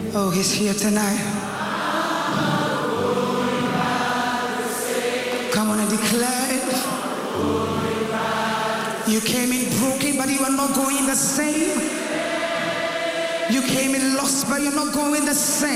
Oh, he's here tonight. Come on and declare it. You came in broken, but you are not going the same. You came in lost, but you're not going the same.